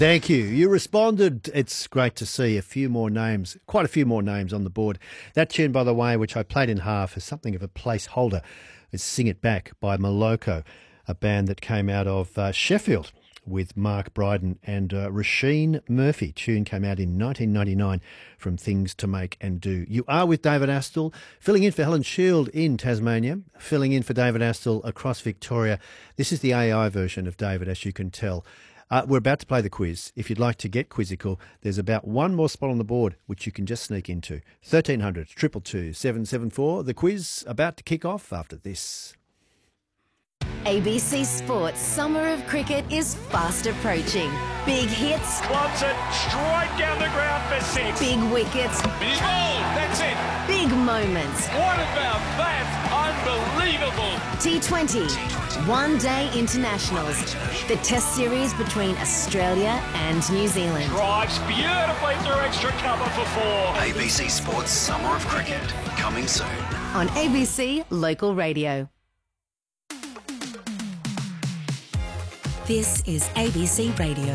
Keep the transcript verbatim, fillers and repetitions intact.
Thank you. You responded. It's great to see a few more names, quite a few more names on the board. That tune, by the way, which I played in half, is something of a placeholder. It's Sing It Back by Moloko, a band that came out of uh, Sheffield with Mark Bryden and uh, Roisin Murphy. Tune came out in nineteen ninety-nine from Things to Make and Do. You are with David Astle, filling in for Helen Shield in Tasmania, filling in for David Astle across Victoria. This is the A I version of David, as you can tell. Uh, we're about to play the quiz. If you'd like to get quizzical, there's about one more spot on the board which you can just sneak into. thirteen hundred, two two two, seven seven four. The quiz about to kick off after this. A B C Sports Summer of Cricket is fast approaching. Big hits. Clubs it straight down the ground for six. Big wickets. He's bowled. That's it. Big moments. What about that? Unbelievable. T twenty. One Day Internationals. The Test series between Australia and New Zealand. Drives beautifully through extra cover for four. A B C Sports Summer of Cricket, coming soon. On A B C Local Radio. This is A B C Radio.